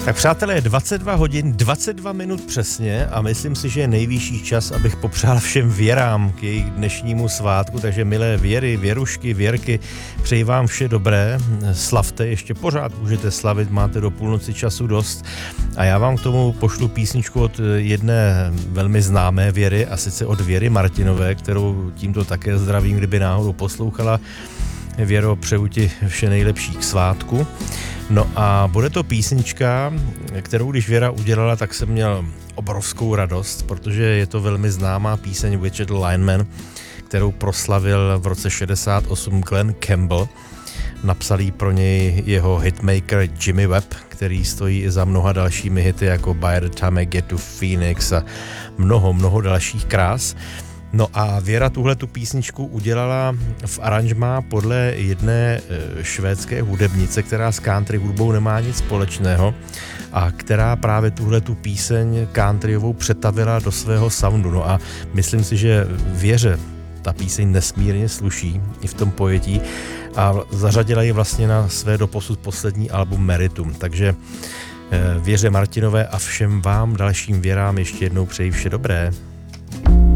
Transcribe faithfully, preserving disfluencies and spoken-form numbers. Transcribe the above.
Tak přátelé, je dvacet dva hodin, dvacet dva minut přesně a myslím si, že je nejvyšší čas, abych popřál všem věrám k jejich dnešnímu svátku, takže milé věry, věrušky, věrky, přeji vám vše dobré, slavte, ještě pořád můžete slavit, máte do půlnoci času dost a já vám k tomu pošlu písničku od jedné velmi známé věry a sice od Věry Martinové, kterou tímto také zdravím, kdyby náhodou poslouchala. Věro, přeju ti vše nejlepší k svátku. No a bude to písnička, kterou když Věra udělala, tak jsem měl obrovskou radost, protože je to velmi známá píseň Widget Lineman, kterou proslavil v roce šedesát osm Glenn Campbell. Napsal jí pro něj jeho hitmaker Jimmy Webb, který stojí i za mnoha dalšími hity jako By the Time I Get to Phoenix a mnoho, mnoho dalších krás. No a Věra tuhle tu písničku udělala v aranžmá podle jedné švédské hudebnice, která s country hudbou nemá nic společného a která právě tuhle tu píseň countryovou přetavila do svého soundu. No a myslím si, že Věře ta píseň nesmírně sluší i v tom pojetí a zařadila ji vlastně na své doposud poslední album Meritum. Takže Věře Martinové a všem vám dalším věrám ještě jednou přeji vše dobré.